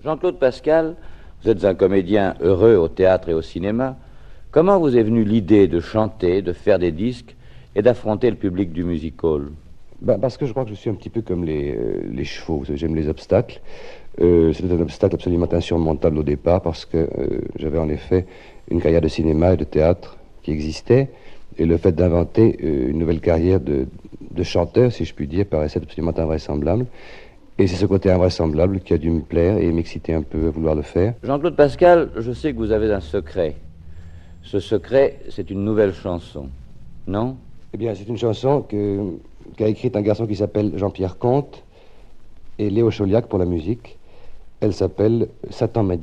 Jean-Claude Pascal, vous êtes un comédien heureux au théâtre et au cinéma. Comment vous est venue l'idée de chanter, de faire des disques et d'affronter le public du music-hall? Parce que je crois que je suis un petit peu comme les chevaux, vous savez, j'aime les obstacles. C'était un obstacle absolument insurmontable au départ parce que j'avais en effet une carrière de cinéma et de théâtre qui existait, et le fait d'inventer une nouvelle carrière de chanteur, si je puis dire, paraissait absolument invraisemblable. Et c'est ce côté invraisemblable qui a dû me plaire et m'exciter un peu à vouloir le faire. Jean-Claude Pascal, je sais que vous avez un secret. Ce secret, c'est une nouvelle chanson, non? Eh bien, c'est une chanson qu'a écrite un garçon qui s'appelle Jean-Pierre Comte et Léo Chauliac pour la musique. Elle s'appelle « Satan m'a dit ».